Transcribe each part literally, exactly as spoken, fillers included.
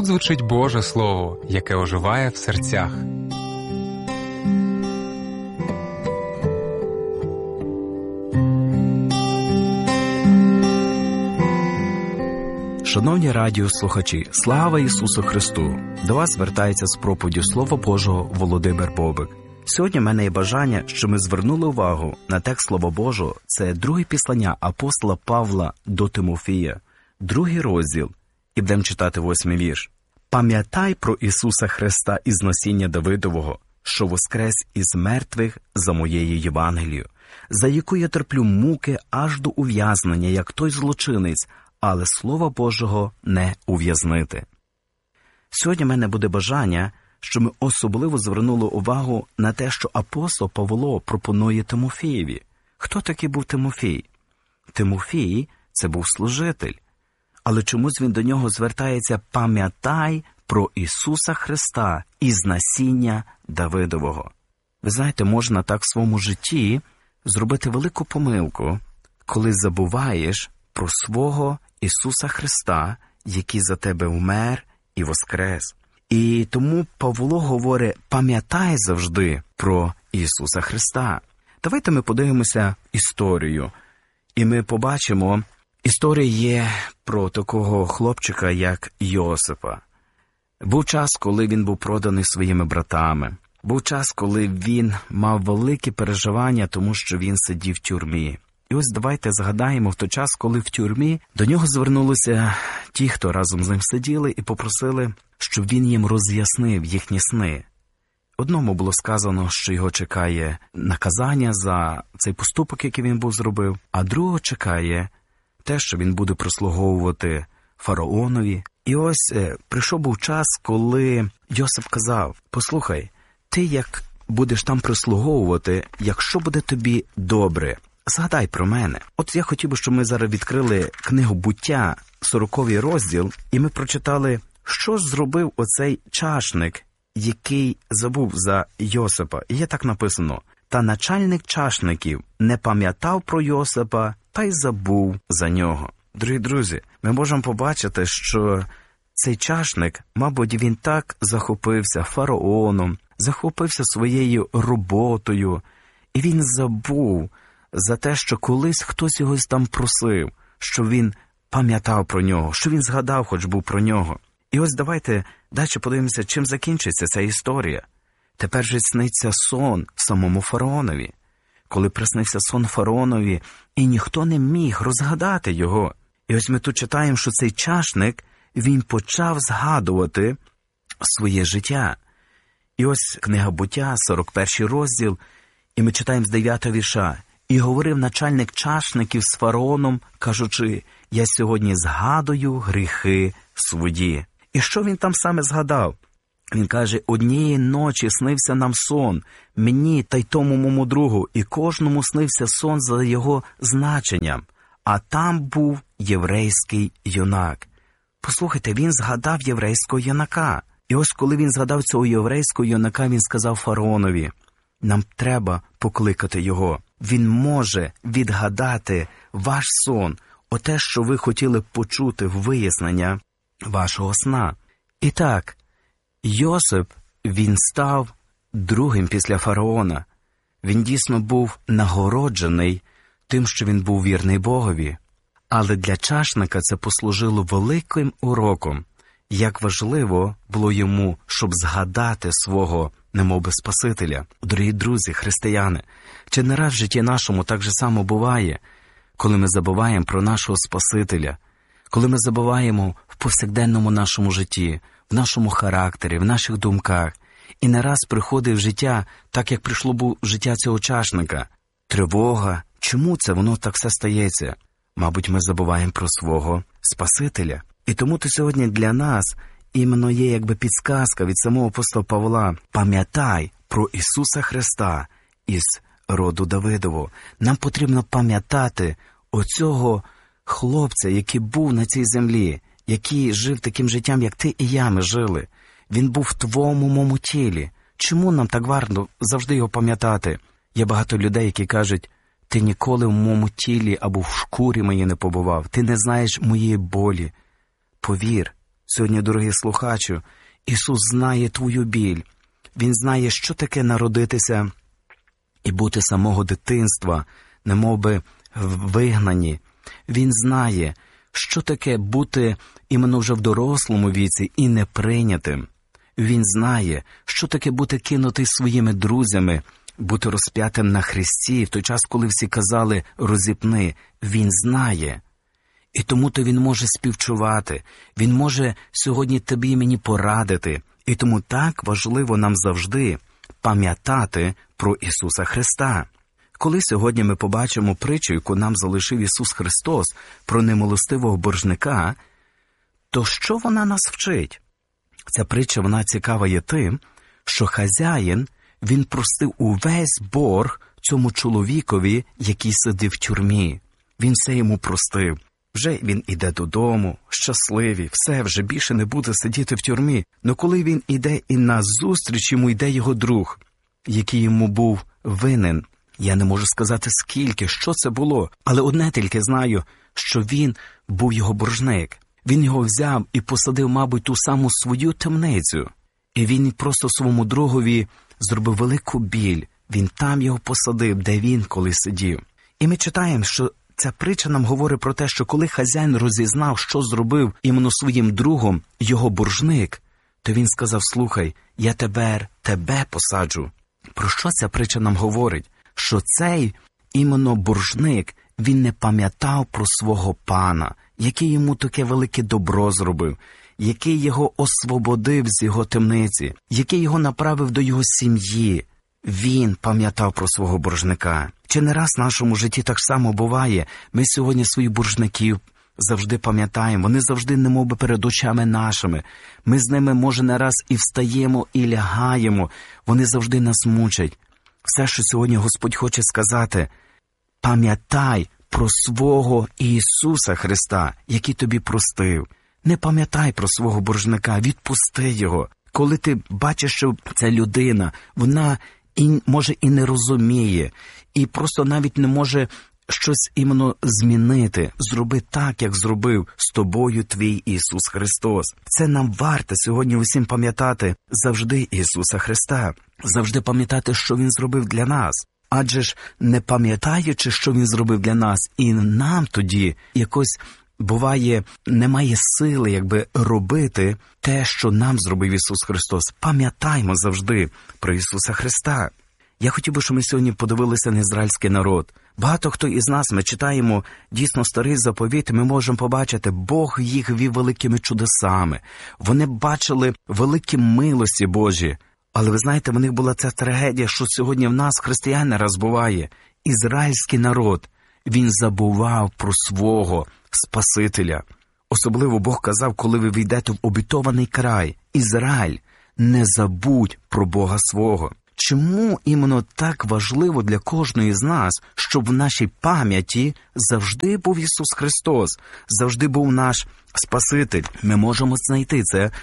Тут звучить Боже Слово, яке оживає в серцях. Шановні радіослухачі, слава Ісусу Христу! До вас звертається з проповіддю Слова Божого Володимир Бобик. Сьогодні в мене є бажання, що ми звернули увагу на текст Слова Божого. Це друге післання апостола Павла до Тимофія, другий розділ, і будемо читати восьмий вірш. «Пам'ятай про Ісуса Христа із насіння Давидового, що воскрес із мертвих за моєю Євангелією, за яку я терплю муки аж до ув'язнення, як той злочинець, але Слова Божого не ув'язнити». Сьогодні в мене буде бажання, що ми особливо звернули увагу на те, що апостол Павло пропонує Тимофієві. Хто такий був Тимофій? Тимофій – це був служитель. Але чомусь він до нього звертається «пам'ятай про Ісуса Христа із насіння Давидового». Ви знаєте, можна так в своєму житті зробити велику помилку, коли забуваєш про свого Ісуса Христа, який за тебе вмер і воскрес. І тому Павло говорить, пам'ятай завжди про Ісуса Христа. Давайте ми подивимося історію. І ми побачимо, історія є про такого хлопчика, як Йосипа. Був час, коли він був проданий своїми братами. Був час, коли він мав великі переживання, тому що він сидів в тюрмі. І ось давайте згадаємо в той час, коли в тюрмі до нього звернулися ті, хто разом з ним сиділи, і попросили, щоб він їм роз'яснив їхні сни. Одному було сказано, що його чекає наказання за цей поступок, який він був зробив, а другого чекає те, що він буде прислуговувати фараонові. І ось е, прийшов був час, коли Йосип казав, послухай, ти як будеш там прислуговувати, якщо буде тобі добре, згадай про мене. От я хотів би, щоб ми зараз відкрили книгу «Буття», сороковий розділ, і ми прочитали, що ж зробив оцей чашник, який забув за Йосипа. І є так написано, «Та начальник чашників не пам'ятав про Йосипа, та й забув за нього». Дорогі друзі, ми можемо побачити, що цей чашник, мабуть, він так захопився фараоном, захопився своєю роботою, і він забув за те, що колись хтось його там просив, що він пам'ятав про нього, що він згадав хоч був про нього. І ось давайте далі подивимося, чим закінчиться ця історія. Тепер же сниться сон самому фараонові. Коли приснився сон фараонові, і ніхто не міг розгадати його. І ось ми тут читаємо, що цей чашник, він почав згадувати своє життя. І ось книга «Буття», сорок перший розділ, і ми читаємо з дев'ятого вірша. «І говорив начальник чашників з фараоном, кажучи, я сьогодні згадую гріхи свої». І що він там саме згадав? Він каже, однієї ночі снився нам сон, мені та й тому моєму другу, і кожному снився сон за його значенням. А там був єврейський юнак. Послухайте, він згадав єврейського юнака. І ось коли він згадав цього єврейського юнака, він сказав фараонові, нам треба покликати його. Він може відгадати ваш сон, оте, що ви хотіли почути в вияснення вашого сна. І так, Йосип, він став другим після фараона. Він дійсно був нагороджений тим, що він був вірний Богові. Але для чашника це послужило великим уроком, як важливо було йому, щоб згадати свого немовби Спасителя. Дорогі друзі, християни, чи не раз в житті нашому так же само буває, коли ми забуваємо про нашого Спасителя, коли ми забуваємо в повсякденному нашому житті, в нашому характері, в наших думках, і не раз приходить в життя, так як прийшло б в життя цього чашника, тривога. Чому це воно так все стається? Мабуть, ми забуваємо про свого Спасителя. І тому то сьогодні для нас іменно є якби підсказка від самого апостола Павла. Пам'ятай про Ісуса Христа із роду Давидового. Нам потрібно пам'ятати оцього хлопця, який був на цій землі, який жив таким життям, як ти і я ми жили. Він був в твоєму моєму тілі. Чому нам так варто завжди його пам'ятати? Є багато людей, які кажуть, ти ніколи в моєму тілі або в шкурі моїй не побував, ти не знаєш моєї болі. Повір, Сьогодні, дорогий слухачу, Ісус знає твою біль. Він знає, що таке народитися і бути з самого дитинства, немовби вигнані. Він знає, що таке бути іменно вже в дорослому віці і неприйнятим. Він знає, що таке бути кинутий своїми друзями, бути розп'ятим на хресті в той час, коли всі казали «розіпни». Він знає. І тому-то він може співчувати, він може сьогодні тобі і мені порадити. І тому так важливо нам завжди пам'ятати про Ісуса Христа. Коли сьогодні ми побачимо притчу, яку нам залишив Ісус Христос про немилостивого боржника, то що вона нас вчить? Ця притча, вона цікава є тим, що хазяїн, він простив увесь борг цьому чоловікові, який сидів в тюрмі. Він все йому простив. Вже він іде додому, щасливий, все, вже більше не буде сидіти в тюрмі. Но коли він іде і назустріч йому йде його друг, який йому був винен, я не можу сказати скільки, що це було, але одне тільки знаю, що він був його боржник. Він його взяв і посадив, мабуть, ту саму свою темницю. І він просто своєму другові зробив велику біль. Він там його посадив, де він колись сидів. І ми читаємо, що ця притча нам говорить про те, що коли хазяїн розізнав, що зробив іменно своїм другом його боржник, то він сказав: слухай, я тепер тебе посаджу. Про що ця притча нам говорить? Що цей іменно боржник, він не пам'ятав про свого пана, який йому таке велике добро зробив, який його освободив з його темниці, який його направив до його сім'ї. Він пам'ятав про свого боржника. Чи не раз в нашому житті так само буває? Ми сьогодні своїх боржників завжди пам'ятаємо, вони завжди немовби перед очами нашими. Ми з ними, може, не раз і встаємо, і лягаємо. Вони завжди нас мучать. Все, що сьогодні Господь хоче сказати: пам'ятай про свого Ісуса Христа, який тобі простив. Не пам'ятай про свого боржника, відпусти його. Коли ти бачиш, що ця людина, вона і, може, і не розуміє, і просто навіть не може щось іменно змінити, зроби так, як зробив з тобою твій Ісус Христос. Це нам варто сьогодні усім пам'ятати завжди Ісуса Христа, завжди пам'ятати, що Він зробив для нас. Адже ж, не пам'ятаючи, що Він зробив для нас, і нам тоді якось буває, немає сили, якби, робити те, що нам зробив Ісус Христос. Пам'ятаймо завжди про Ісуса Христа. Я хотів би, щоб ми сьогодні подивилися на ізраїльський народ. Багато хто із нас, ми читаємо дійсно старий заповіт, і ми можемо побачити, Бог їх вів великими чудесами. Вони бачили великі милості Божі. Але ви знаєте, в них була ця трагедія, що сьогодні в нас, християн, не раз буває. Ізраїльський народ, він забував про свого Спасителя. Особливо Бог казав, коли ви війдете в обітований край: Ізраїль, не забудь про Бога свого. Чому іменно так важливо для кожної з нас, щоб в нашій пам'яті завжди був Ісус Христос, завжди був наш Спаситель? Ми можемо знайти це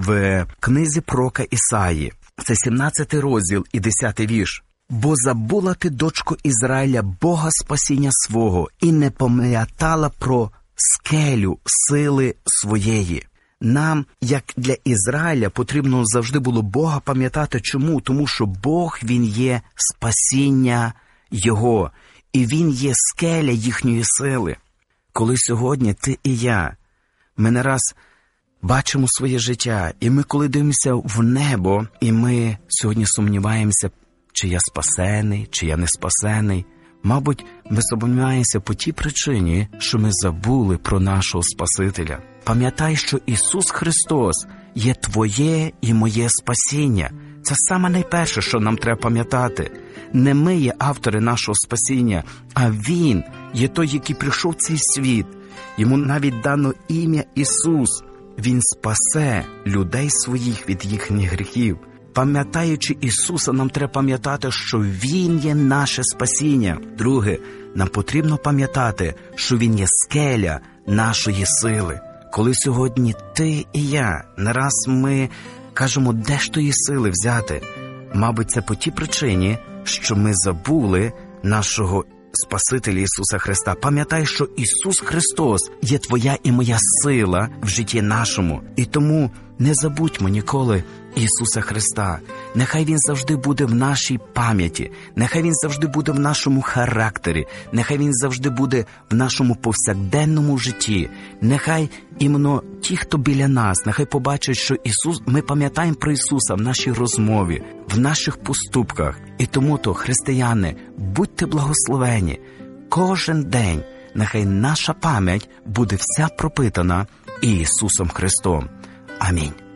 в книзі пророка Ісаї. Це сімнадцятий розділ і десятий вірш. «Бо забула ти, дочко Ізраїля, Бога спасіння свого, і не пам'ятала про скелю сили своєї». Нам, як для Ізраїля, потрібно завжди було Бога пам'ятати. Чому? Тому що Бог, Він є спасіння Його, і Він є скеля їхньої сили. Коли сьогодні ти і я, ми не раз бачимо своє життя, і ми коли дивимося в небо, і ми сьогодні сумніваємося, чи я спасений, чи я не спасений. Мабуть, ми сумніваємося по тій причині, що ми забули про нашого Спасителя. Пам'ятай, що Ісус Христос є твоє і моє спасіння. Це саме найперше, що нам треба пам'ятати. Не ми є автори нашого спасіння, а Він є той, який прийшов в цей світ. Йому навіть дано ім'я Ісус. Він спасе людей своїх від їхніх гріхів. Пам'ятаючи Ісуса, нам треба пам'ятати, що Він є наше спасіння. Друге, нам потрібно пам'ятати, що Він є скеля нашої сили. Коли сьогодні ти і я, не раз ми кажемо, де ж тої сили взяти? Мабуть, це по тій причині, що ми забули нашого Спаситель Ісуса Христа. Пам'ятай, що Ісус Христос є твоя і моя сила в житті нашому. І тому не забудьмо ніколи Ісуса Христа. Нехай Він завжди буде в нашій пам'яті, нехай Він завжди буде в нашому характері, нехай Він завжди буде в нашому повсякденному житті. Нехай іменно ті, хто біля нас, нехай побачать, що Ісус, ми пам'ятаємо про Ісуса в нашій розмові, в наших поступках. І тому-то, християни, будьте благословені. Кожен день нехай наша пам'ять буде вся пропитана Ісусом Христом. Амінь.